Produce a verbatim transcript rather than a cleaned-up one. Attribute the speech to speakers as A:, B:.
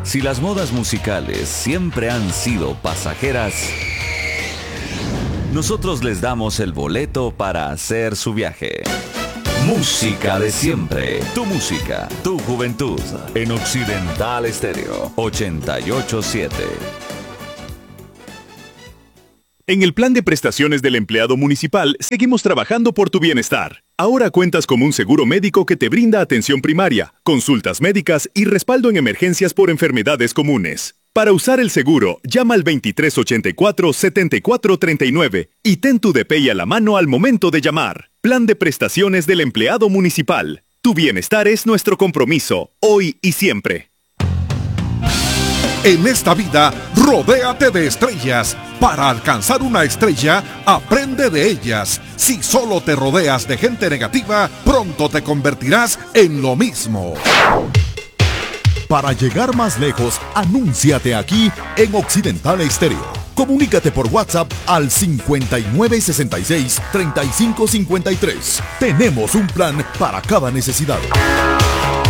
A: Si las modas musicales siempre han sido pasajeras, nosotros les damos el boleto para hacer su viaje. Música de siempre. Tu música, tu juventud. En Occidental Estéreo ochenta y ocho punto siete.
B: En el plan de prestaciones del empleado municipal, seguimos trabajando por tu bienestar. Ahora cuentas con un seguro médico que te brinda atención primaria, consultas médicas y respaldo en emergencias por enfermedades comunes. Para usar el seguro, llama al veintitrés ochenta y cuatro, setenta y cuatro treinta y nueve y ten tu D P I a la mano al momento de llamar. Plan de prestaciones del empleado municipal. Tu bienestar es nuestro compromiso, hoy y siempre.
C: En esta vida, rodéate de estrellas. Para alcanzar una estrella, aprende de ellas. Si solo te rodeas de gente negativa, pronto te convertirás en lo mismo.
D: Para llegar más lejos, anúnciate aquí en Occidental Estéreo. Comunícate por WhatsApp al cincuenta y nueve sesenta y seis, treinta y cinco cincuenta y tres. Tenemos un plan para cada necesidad.